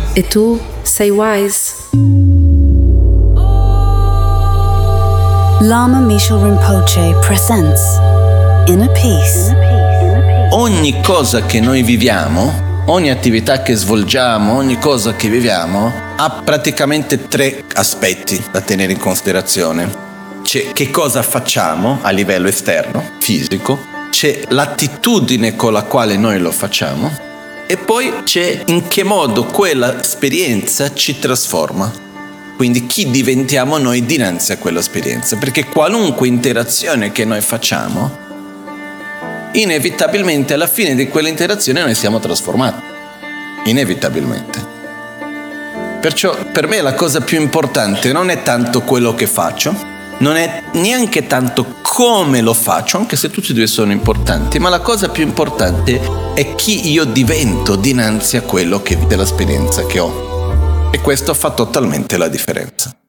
E tu sei wise? Lama Mishal Rinpoche presents Inner Peace. Ogni cosa che noi viviamo, ogni attività che svolgiamo, ogni cosa che viviamo ha praticamente 3 aspetti da tenere in considerazione. C'è che cosa facciamo a livello esterno, fisico, c'è l'attitudine con la quale noi lo facciamo e poi c'è in che modo quella esperienza ci trasforma. Quindi chi diventiamo noi dinanzi a quell'esperienza, perché qualunque interazione che noi facciamo, inevitabilmente alla fine di quell'interazione noi siamo trasformati, inevitabilmente. Perciò per me la cosa più importante non è tanto quello che faccio, non è neanche tanto come lo faccio, anche se tutti e due sono importanti, ma la cosa più importante è chi io divento dinanzi a quello che dell'esperienza che ho. E questo fa totalmente la differenza.